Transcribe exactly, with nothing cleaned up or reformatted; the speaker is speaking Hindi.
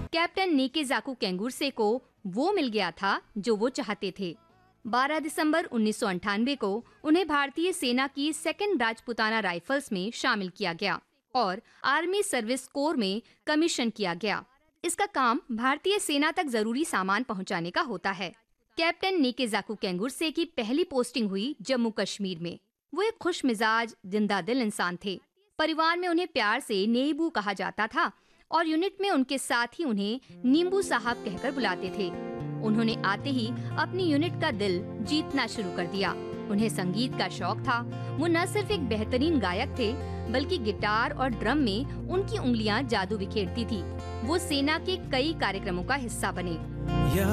कैप्टन नीकेजाकू केंगुरसे को वो मिल गया था जो वो चाहते थे। बारह दिसंबर उन्नीस सौ अंठानवे को उन्हें भारतीय सेना की सेकंड राजपुताना राइफल्स में शामिल किया गया और आर्मी सर्विस कोर में कमीशन किया गया। इसका काम भारतीय सेना तक जरूरी सामान पहुंचाने का होता है। कैप्टन नीकेजाकू केंगुरसे की पहली पोस्टिंग हुई जम्मू कश्मीर में। वो एक खुश मिजाज, जिंदा दिल इंसान थे। परिवार में उन्हें प्यार से नेबू कहा जाता था और यूनिट में उनके साथ ही उन्हें नींबू साहब कहकर बुलाते थे। उन्होंने आते ही अपनी यूनिट का दिल जीतना शुरू कर दिया। उन्हें संगीत का शौक था। वो न सिर्फ एक बेहतरीन गायक थे, बल्कि गिटार और ड्रम में उनकी उंगलियां जादू बिखेरती थी। वो सेना के कई कार्यक्रमों का हिस्सा बने।